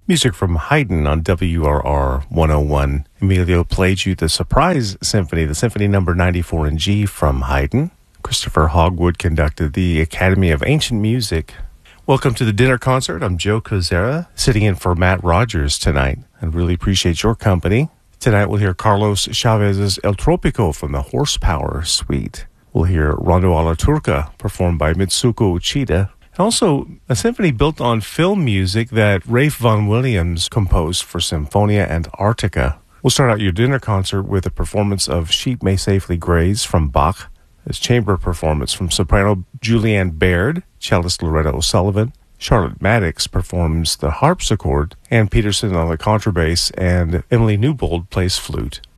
Music from Haydn on WRR 101. Emilio played you the Surprise Symphony, the Symphony Number 94 in G from Haydn. Christopher Hogwood conducted the Academy of Ancient Music. Welcome to the dinner concert. I'm Joe Kozera, sitting in for Matt Rogers tonight. I really appreciate your company. Tonight we'll hear Carlos Chavez's El Tropico from the Horsepower Suite. We'll hear Rondo alla Turca performed by Mitsuko Uchida. Also, a symphony built on film music that Ralph Vaughan Williams composed for Symphonia Antarctica. We'll start out your dinner concert with a performance of Sheep May Safely Graze from Bach, his chamber performance from soprano Julianne Baird, cellist Loretta O'Sullivan, Charlotte Maddox performs the harpsichord, Ann Peterson on the contrabass, and Emily Newbold plays flute.